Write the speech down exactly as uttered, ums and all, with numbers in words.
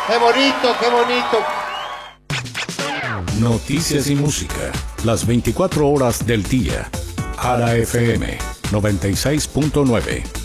Qué bonito, qué bonito. Noticias y música, las veinticuatro horas del día. Ara F M noventa y seis punto nueve.